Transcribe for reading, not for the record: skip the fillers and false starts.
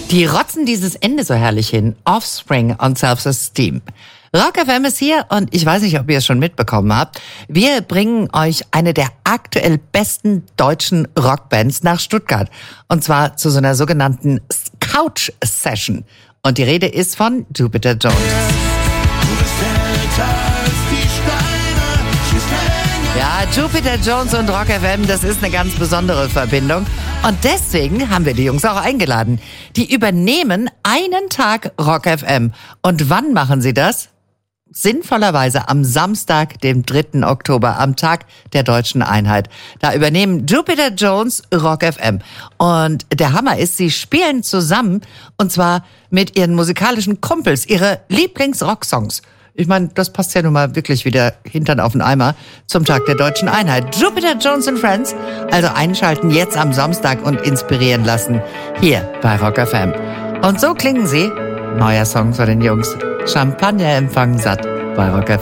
Die rotzen dieses Ende so herrlich hin. Offspring und Self-Esteem. Rock FM ist hier und ich weiß nicht, ob ihr es schon mitbekommen habt. Wir bringen euch eine der aktuell besten deutschen Rockbands nach Stuttgart. Und zwar zu so einer sogenannten Couch-Session. Und die Rede ist von Jupiter Jones. Ja, Jupiter Jones und Rock FM, das ist eine ganz besondere Verbindung. Und deswegen haben wir die Jungs auch eingeladen. Die übernehmen einen Tag Rock FM. Und wann machen sie das? Sinnvollerweise am Samstag, dem 3. Oktober, am Tag der Deutschen Einheit. Da übernehmen Jupiter Jones Rock FM. Und der Hammer ist, sie spielen zusammen, und zwar mit ihren musikalischen Kumpels, ihre Lieblings-Rocksongs. Ich meine, das passt ja nun mal wirklich wieder Hintern auf den Eimer zum Tag der Deutschen Einheit. Jupiter Jones and Friends. Also einschalten jetzt am Samstag und inspirieren lassen. Hier bei Rock FM. Und so klingen sie. Neuer Song von den Jungs. Champagner empfangen satt bei Rock FM.